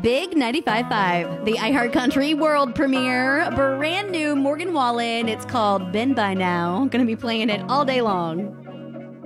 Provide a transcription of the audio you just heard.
Big 95.5, the iHeartCountry world premiere, brand new Morgan Wallen. It's called Been By Now. Gonna be playing it all day long.